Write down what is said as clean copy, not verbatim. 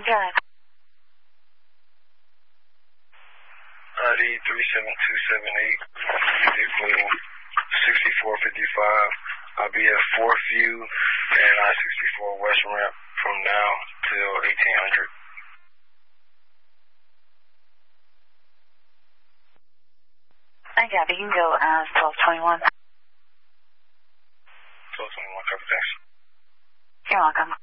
Drive. ID 37278, vehicle 6455. I'll be at 4th View and I-64 West Ramp from now till 1800. I got it. You can go as 1221. 1221, copy, thanks. You're welcome.